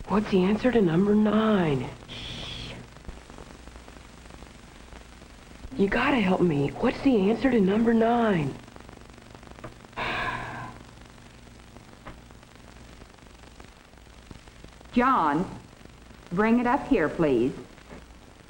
What's the answer to number 9? You gotta help me. What's the answer to number 9? John, bring it up here, please.